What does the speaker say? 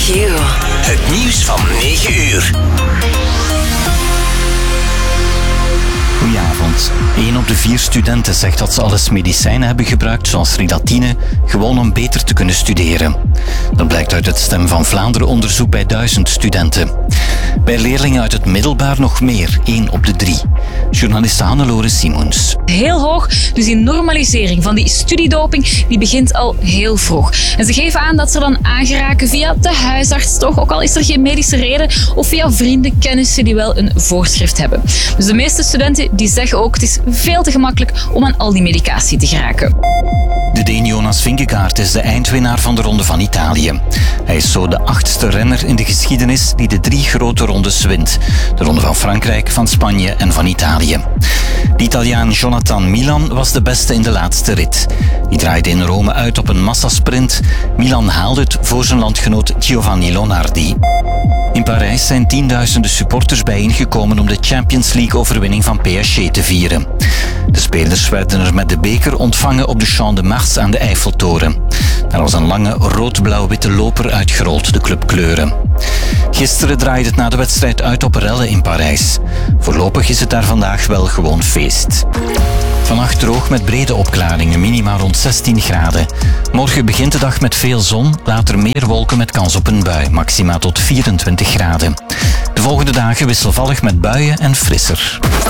Q. Het nieuws van 9 uur. Goedenavond. 1 op de 4 studenten zegt dat ze alles medicijnen hebben gebruikt, zoals Rilatine, gewoon om beter te kunnen studeren. Dat blijkt uit het Stem van Vlaanderen onderzoek bij 1000 studenten. Bij leerlingen uit het middelbaar nog meer, 1 op de 3. Journaliste Hannelore Simons. Heel hoog, dus die normalisering van die studiedoping die begint al heel vroeg. En ze geven aan dat ze dan aangeraken via de huisarts toch, ook al is er geen medische reden, of via vrienden, kennissen die wel een voorschrift hebben. Dus de meeste studenten die zeggen ook, het is veel te gemakkelijk om aan al die medicatie te geraken. De Deen Jonas Vingegaard is de eindwinnaar van de Ronde van Italië. Hij is zo de 8e renner in de geschiedenis die de 3 grote rondes wint. De Ronde van Frankrijk, van Spanje en van Italië. De Italiaan Jonathan Milan was de beste in de laatste rit. Die draaide in Rome uit op een massasprint. Milan haalde het voor zijn landgenoot Giovanni Lonardi. In Parijs zijn tienduizenden supporters bijeengekomen om de Champions League-overwinning van PSG te vieren. De spelers werden er met de beker ontvangen op de Champ de Mars aan de Eiffeltoren. Daar was een lange rood-blauw-witte loper uitgerold, de clubkleuren. Gisteren draaide het na de wedstrijd uit op rellen in Parijs. Voorlopig is het daar vandaag wel gewoon feest. Vannacht droog met brede opklaringen, minima rond 16 graden. Morgen begint de dag met veel zon, later meer wolken met kans op een bui, maxima tot 24 graden. De volgende dagen wisselvallig met buien en frisser.